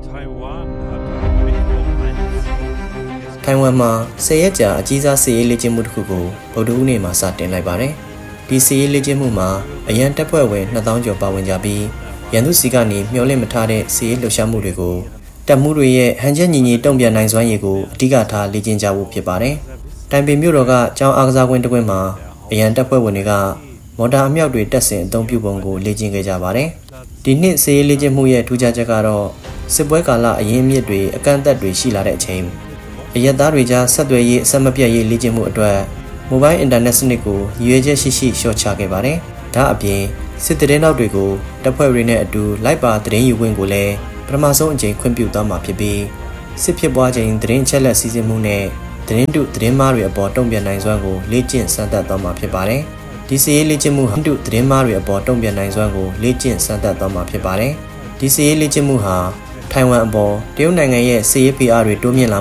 ထိုင်ဝမ်မှာ10 ရက်ကြာအကြီးစားစစ်ရေးလေ့ကျင့်မှုတစ်ခုကိုဗုဒ္ဓဟူးနေ့မှာစတင်လိုက်ပါတယ်။ဒီစစ်ရေးလေ့ကျင့်မှုမှာအရန်တပ်ဖွဲ့ဝင်2000ကျော်ပါဝင်ကြပြီးရန်သူစီကနေမျှော်လင့်မထားတဲ့စစ်ရေးလှုပ်ရှားမှုတွေကိုတပ်မှုတွေရဲ့ဟန်ချက်ညီညီတုံ့ပြန်နိုင်စွမ်းရည်ကိုအဓိကထားလေ့ကျင့်ကြဖို့ဖြစ်ပါတယ်။တိုင်ပင်မြို့တော်ကကျောင်းအားကစားကွင်းတစ်ကွင်းမှာအရန်တပ်ဖွဲ့ဝင်တွေကမော်တာအမြောက်တွေတပ်ဆင်အသုံးပြုပုံကိုလေ့ကျင့်ခဲ့ကြပါတယ်။ဒီနှစ်စစ်ရေးလေ့ကျင့်မှုရဲ့ထူးခြားချက်ကတော့စစ်ပွဲကာလအရင်းအမြစ်တွေအကန့်အသတ်တွေရှိလာတဲ့အချိန်အရက်သားတွေကြားဆက်သွယ်ရေးအဆက်မပြတ်ရေးလေ့ကျင့်မှုအတွက်မိုဘိုင်းအင်တာနက်စနစ်ကိုရည်ရွယ်ချက်ရှိရှိလျှော့ချခဲ့ပါတယ်။ဒါအပြင်စစ်သတင်းတောက်တွေကိုတပ်ဖွဲ့တွေနဲ့အတူလိုက်ပါသတင်းယူခွင့်ကိုလည်းပထမဆုံးအကြိမ်ခွင့်ပြုသွားမှာဖြစ်ပြီးစစ်ဖြစ်ပွားချိန်သတင်းအချက်အလက်စီစဉ်မှုနဲ့သတင်းတုသတင်းမှားတွေအပေါ်တုံ့ပြန်နိုင်စွမ်းကိုလေ့ကျင့်စမ်းသပ်သွားမှာဖြစ်ပါတယ်။ဒီစစ်ရေးလေ့ကျင့်မှုဟာသတင်းမှားတွေအပေါ်တုံ့ပြန်နိုင်စွမ်းကိုလေ့ကျင့်စမ်းသပ်သွားမှာဖြစ်ပါတယ်။ဒီစစ်ရေးလေ့ကျင့်မှုဟာထိုင်ဝမ်အပေါ်တရုတ်နိုင်ငံရဲ့စစ်ရေးဖိအားတွေတိုးမြင့်လာ